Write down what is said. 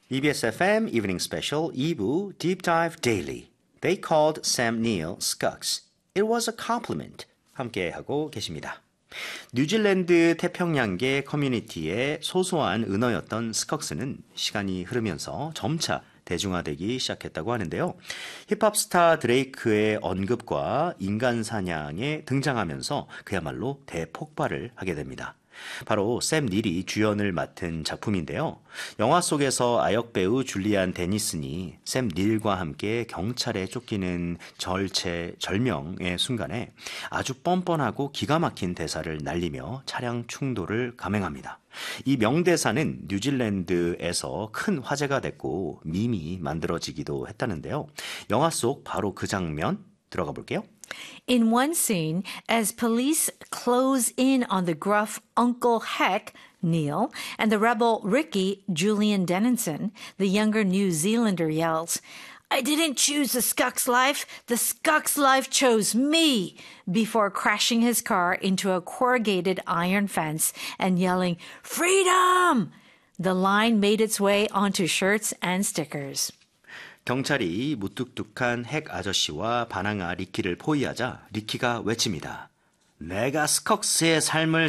EBS FM Evening Special 2부 Deep Dive Daily. They called Sam Neill Skunks. It was a compliment. 함께하고 계십니다. 뉴질랜드 태평양계 커뮤니티의 소소한 은어였던 스컥스는 시간이 흐르면서 점차 대중화되기 시작했다고 하는데요. 힙합 스타 드레이크의 언급과 인간 사냥에 등장하면서 그야말로 대폭발을 하게 됩니다. 바로 샘 닐이 주연을 맡은 작품인데요. 영화 속에서 아역 배우 줄리안 데니슨이 샘 닐과 함께 경찰에 쫓기는 절체절명의 순간에 아주 뻔뻔하고 기가 막힌 대사를 날리며 차량 충돌을 감행합니다. 이 명대사는 뉴질랜드에서 큰 화제가 됐고 밈이 만들어지기도 했다는데요. 영화 속 바로 그 장면 들어가 볼게요. In one scene, as police close in on the gruff Uncle Heck, Neil, and the rebel Ricky, Julian Dennison, the younger New Zealander yells, I didn't choose the Skuk's life, the Skuk's life chose me, before crashing his car into a corrugated iron fence and yelling, Freedom! The line made its way onto shirts and stickers. 경찰이 무뚝뚝한 핵 아저씨와 반항아 리키를 포위하자 리키가 외칩니다. 내가 스컥스의 삶을